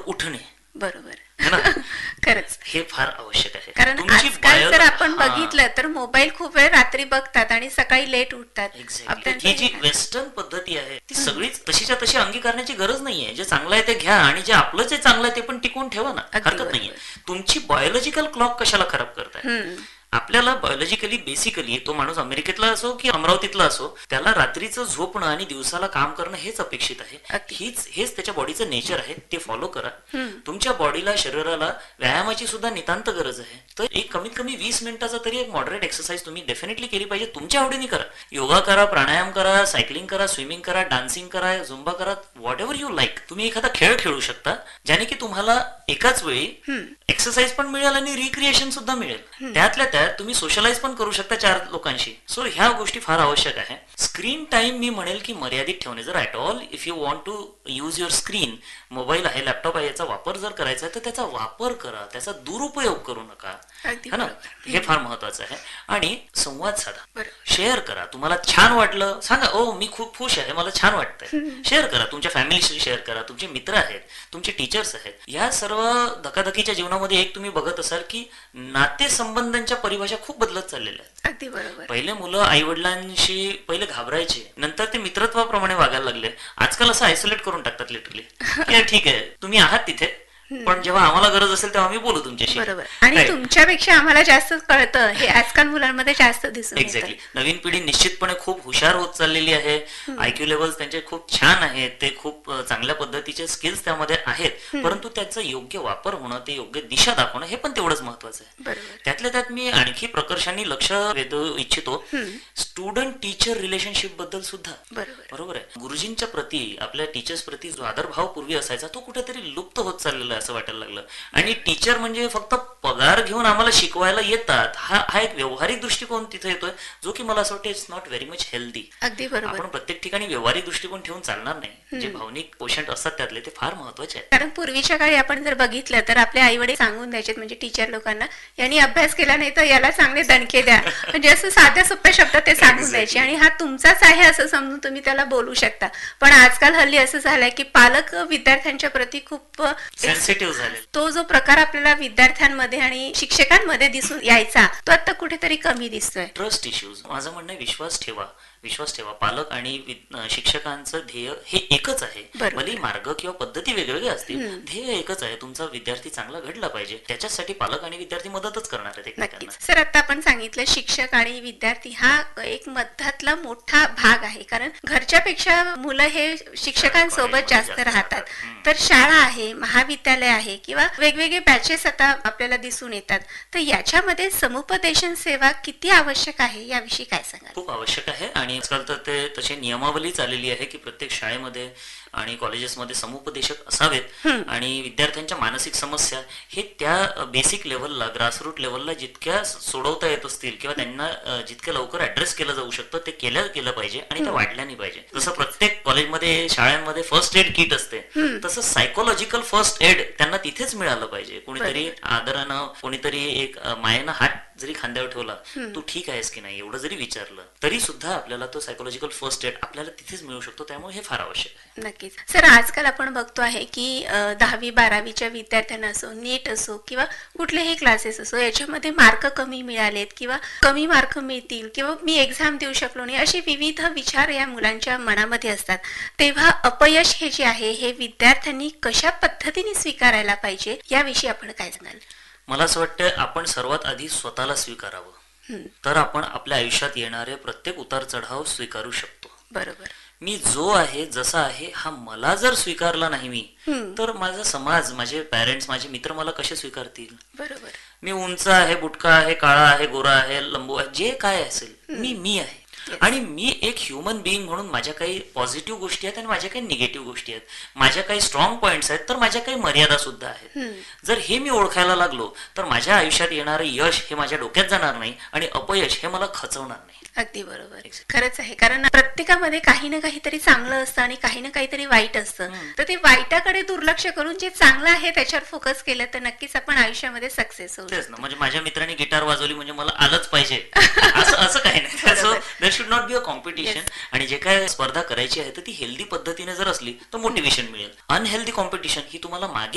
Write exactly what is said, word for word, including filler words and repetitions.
उठणे. बरोबर है ना? खरंच. हे फार आवश्यक आहे. कारण तुमची आजकाल बायो- जर आपण हा. बघितलं तर मोबाईल खूप वेळ रात्री बघतात आणि सकाळी लेट उठतात. एक्झॅक्टली. अत्यंत ही हे जी आहे. वेस्टर्न पद्धती आहे ती सगळीच तशीच्या तशी अंगीकारण्याची गरज नाहीये. जे चांगलं आहे ते घ्या आणि जे आपलं जे चांगलं आहे ते पण टिकवून ठेवा ना, अगदी हरकत नाहीये. बरोबर. तुमची बायोलॉजिकल क्लॉक कशाला खराब करताय? हम्म. आपल्याला बायोलॉजिकली बेसिकली तो माणूस अमेरिकेतला असो की अमरावतीतला असो, त्याला रात्रीचं झोपणं आणि दिवसाला काम करणं हेच अपेक्षित आहे. अगदी. हीच हेच त्याच्या बॉडीचं नेचर आहे. ते फॉलो करा. हम्म. तुमच्या बॉडीला शरीराला व्यायामाची सुद्धा नितांत गरज आहे. तर एक कमीत कमी वीस मिनिटाचा तरी एक मॉडरेट एक्सरसाइज तुम्ही डेफिनेटली केली पाहिजे. तुमच्या आवडीने करा. योगा करा, प्राणायाम करा, सायकलिंग करा, स्विमिंग करा, डान्सिंग करा, झुंबा करा, व्हॉट एव्हर यू लाईक. तुम्ही एखादा खेळ खेळू शकता ज्याने की तुम्हाला एकाच वेळी एक्सरसाइज पण मिळेल आणि रिक्रिएशन सुद्धा मिळेल. त्यातल्या त्यात तुम्ही सोशलाइज पण करू शकता चार लोकांशी. सो ह्या गोष्टी फार आवश्यक आहे. स्क्रीन टाइम मी म्हणेल की मर्यादित ठेवणे. जर at all if you want to use your screen, mobile आहे, लॅपटॉप आहे, याचा वापर जर करायचा आहे तर त्याचा वापर करा, त्याचा दुरुपयोग करू नका. अगदी है ना? बरोबर. हे फार महत्वाचं आहे. आणि संवाद साधा, बरोबर. शेअर करा. तुम्हाला छान वाटलं सांगा, ओ मी खूप खुश आहे, मला छान वाटतंय. शेअर करा. तुमच्या फॅमिलीशी शेअर करा. तुमचे मित्र आहेत, तुमचे टीचर्स आहेत. या सर्व धकाधकीच्या जीवनामध्ये एक तुम्ही बघत असाल की नातेसंबंधांच्या परिभाषा खूप बदलत चाललेल्या आहेत. अगदी बरोबर. पहिले मुलं आई वडिलांशी पहिले घाबरायचे, नंतर ते मित्रत्वाप्रमाणे वागायला लागले. आजकाल असं आयसोलेट करून टाकतात लिटरली की ठीक आहे तुम्ही आहात तिथे, पण जेव्हा आम्हाला गरज असेल तेव्हा आम्ही बोलू तुमच्याशी. बरोबर. आणि Right. तुमच्यापेक्षा आम्हाला जास्त कळतं हे आजकाल मुलांमध्ये जास्त दिसून येतं. एक्झॅक्टली. नवीन पिढी निश्चितपणे खूप हुशार होत चाललेली आहे. आयक्यू लेवल्स त्यांचे खूप छान आहेत. ते खूप अ, चांगल्या पद्धतीचे स्किल्स त्यामध्ये आहेत. परंतु त्याचा योग्य वापर होणं, ते योग्य दिशा दाखवणं हे पण तेवढंच महत्वाचं आहे. बरोबर. त्यातल्या त्यात मी आणखी प्रकर्षाने लक्ष वेधू इच्छितो स्टुडंट टीचर रिलेशनशिप बद्दल सुद्धा. बरोबर. बरोबर आहे. गुरुजींच्या प्रती, आपल्या टीचर्स प्रती जो आदरभाव पूर्वी असायचा तो कुठेतरी लुप्त होत चाललेला आहे असं वाटायला लागलं. आणि टीचर म्हणजे फक्त पगार घेऊन आम्हाला शिकवायला येतात हा हा एक व्यावहारिक दृष्टिकोन तिथे येतोय, जो की मला असं वाटतं it's not very much healthy. अगदी बरोबर. आपण प्रत्येक ठिकाणी व्यावहारिक दृष्टिकोन ठेवून चालणार नाही. जे भावनिक पोषण असतात त्यातले ते फार महत्वाचे आहेत. कारण पूर्वीच्या काळी आपण जर बघितलं तर आपले आई वडील सांगून द्यायचे, म्हणजे टीचर लोकांना, यांनी अभ्यास केला नाही तर याला चांगले दणके द्या, म्हणजे असं साध्या सोप्या शब्दात ते सांगून द्यायचे आणि हा तुमचाच आहे असं समजून तुम्ही त्याला बोलू शकता. पण आजकाल हल्ली असं झालंय की पालक विद्यार्थ्यांच्या प्रती खूप सेन्सिटिव्ह झाले. तो जो प्रकार आपल्याला विद्यार्थ्यांमध्ये आणि शिक्षकांमध्ये दिसून यायचा तो आता कुठेतरी कमी दिसतोय. Trust issues. माझं म्हणणं आहे विश्वास ठेवा. विश्वास ठेवा. पालक आणि वि- अं, शिक्षकांचं ध्येय हे एकच आहे. बरोबर. भले मार्ग किंवा पद्धती वेगवेगळ्या असतील, ध्येय एकच आहे. तुमचा विद्यार्थी चांगला घडला पाहिजे. त्याच्यासाठी पालक आणि विद्यार्थी मदतच करणार आहेत एकमेकांना. नक्कीच. सर, आता आपण सांगितलं शिक्षक आणि विद्यार्थी हा एक मध्यातला मोठा भाग आहे, कारण घरच्या पेक्षा मुलं हे शिक्षकांसोबत जास्त राहतात. तर शाळा आहे, महाविद्यालय आहे किंवा वेगवेगळे बॅचेस आता आपल्याला दिसून येतात, तर याच्यामध्ये समुपदेशन सेवा किती आवश्यक आहे याविषयी काय सांगाल? खूप आवश्यक आहे. आणि आजकाल तर ते तशी नियमावली चाललेली आहे की प्रत्येक शाळेमध्ये आणि कॉलेजेसमध्ये समुपदेशक असावेत. आणि विद्यार्थ्यांच्या मानसिक समस्या हे त्या बेसिक लेव्हलला, ग्रासरूट लेव्हलला जितक्या सोडवता येत असतील किंवा त्यांना अ, जितक्या लवकर ऍड्रेस केलं जाऊ शकतं ते केलं केलं पाहिजे आणि त्या वाढल्या नाही पाहिजे. जसं प्रत्येक कॉलेजमध्ये, शाळांमध्ये फर्स्ट एड किट असते, तसं सायकोलॉजिकल फर्स्ट एड त्यांना तिथेच मिळालं पाहिजे. कोणीतरी आदरानं, कोणीतरी एक अ, मायेनं हात जरी खांद्यावर ठेवला, तू ठीक आहेस की नाही एवढं जरी विचारलं तरी सुद्धा आपल्याला तो सायकोलॉजिकल फर्स्ट एड आपल्याला तिथेच मिळू शकतो. त्यामुळे हे फार आवश्यक आहे. नक्कीच. सर, आजकाल आपण बघतो आहे की अ, दहावी बारावीच्या विद्यार्थ्यांना असो, नीट असो किंवा कुठलेही क्लासेस असो, याच्यामध्ये मार्क कमी मिळालेत किंवा कमी मार्क मिळतील किंवा मी एक्झाम देऊ शकलो नाही, असे विविध विचार या मुलांच्या मनामध्ये असतात. तेव्हा अपयश हे जे आहे हे विद्यार्थ्यांनी कशा पद्धतीने स्वीकारायला पाहिजे याविषयी आपण काय सांगाल? मला असं वाटतं आपण सर्वात आधी स्वतःला स्वीकारावं, तर आपण आपल्या आयुष्यात येणारे प्रत्येक उतार चढाव स्वीकारू शकतो. बरोबर. मी जो आहे, जसा आहे, हा मला जर स्वीकारला नाही मी, तर माझा समाज, माझे पॅरेंट्स, माझे मित्र मला कसे स्वीकारतील? बरोबर. मी उंच आहे, बुटका आहे, काळा आहे, गोरा आहे, लंबू आहे, जे काय असेल, मी मी आहे. आणि मी एक ह्युमन बिईंग म्हणून माझ्या काही पॉझिटिव्ह गोष्टी आहेत आणि माझ्या काही निगेटिव्ह गोष्टी आहेत, माझ्या काही स्ट्रॉंग पॉइंट्स आहेत, तर माझ्या काही मर्यादा सुद्धा आहेत. जर हे मी ओळखायला लागलो तर माझ्या आयुष्यात येणारे यश हे माझ्या डोक्यात जाणार नाही आणि अपयश हे मला खचवणार नाही. अगदी बरोबर. खरंच आहे, कारण प्रत्येकामध्ये काही ना काहीतरी चांगलं असतं आणि काही ना काहीतरी वाईट असतं. तर ते वाईटाकडे दुर्लक्ष करून जे चांगलं आहे त्याच्यावर फोकस केलं तर नक्कीच आपण आयुष्यामध्ये सक्सेस होऊ. तेच ना, म्हणजे माझ्या मित्राने गिटार वाजवली म्हणजे मला आलंच पाहिजे असं असं काही नाही. So there should not be a competition. आणि जे काय स्पर्धा करायची आहे तर ती हेल्दी पद्धतीने जर असली तर मोटिवेशन मिळेल. अनहेल्दी कॉम्पिटिशन ही तुम्हाला मागे